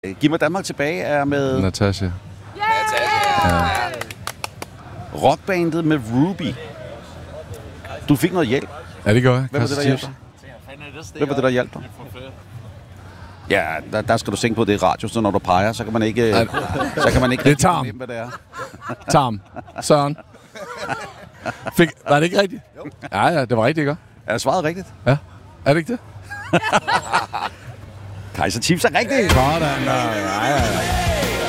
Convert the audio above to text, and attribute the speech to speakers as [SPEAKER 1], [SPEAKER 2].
[SPEAKER 1] Giv mig Danmark tilbage er med
[SPEAKER 2] Natasha.
[SPEAKER 1] rockbandet med Ruby. Du fik noget hjælp.
[SPEAKER 2] Ja, det gør jeg.
[SPEAKER 1] Hvem var det, der hjalp dig? Hvem var det, der hjalp dig? Ja, der skal du tænke på, det er radio, så når du peger, så kan man ikke...
[SPEAKER 2] Det er Tarm.
[SPEAKER 1] fornemme, hvad det er.
[SPEAKER 2] Tarm. Søren. Var det ikke rigtigt? Jo. Ja, det var rigtigt, ikke?
[SPEAKER 1] Er det svaret rigtigt?
[SPEAKER 2] Ja. Er det ikke det?
[SPEAKER 1] Kaiser Chiefs er rigtigt.
[SPEAKER 2] Sådan der. Ja.